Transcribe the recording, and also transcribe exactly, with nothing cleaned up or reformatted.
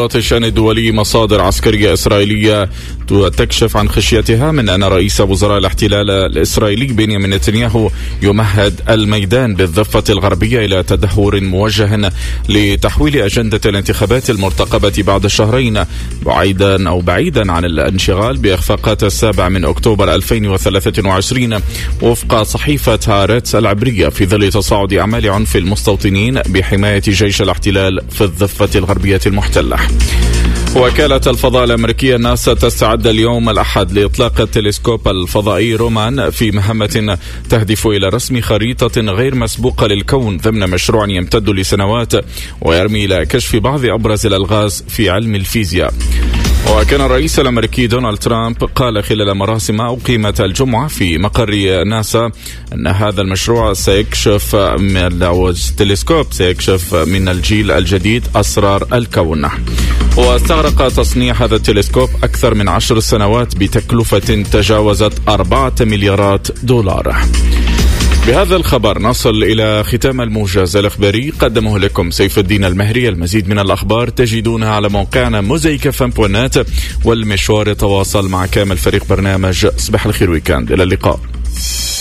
الشأن الدولي مصادر عسكرية إسرائيلية تكشف عن خشيتها من أن رئيس وزراء الاحتلال الإسرائيلي بنيامين نتنياهو يمهد الميدان بالضفة الغربية إلى تدهور موجه لتحويل أجندة الانتخابات المرتقبة بعد شهرين بعيدا أو بعيدا عن الانشغال بإخفاقات السابع من أكتوبر ألفين وثلاثة وعشرين وفق صحيفة هارتس العبرية، في ظل تصاعد أعمال عنف المستوطنين بحماية جيش الاحتلال في الضفة الغربية المحتلة. وكالة الفضاء الأمريكية ناسا تستعد اليوم الأحد لإطلاق التلسكوب الفضائي رومان في مهمة تهدف إلى رسم خريطة غير مسبوقة للكون ضمن مشروع يمتد لسنوات ويرمي إلى كشف بعض أبرز الألغاز في علم الفيزياء. وكان الرئيس الأمريكي دونالد ترامب قال خلال مراسم أقيمت الجمعة في مقر ناسا أن هذا المشروع سيكشف من أو التلسكوب سيكشف من الجيل الجديد أسرار الكون. واستغرق تصنيع هذا التلسكوب أكثر من عشر سنوات بتكلفة تجاوزت أربعة مليارات دولار. بهذا الخبر نصل إلى ختام الموجز الإخباري، قدمه لكم سيف الدين المهري. المزيد من الأخبار تجدونها على موقعنا موزايك إف إم دوت نت، والمشوار يتواصل مع كامل فريق برنامج صباح الخير ويكاند. إلى اللقاء.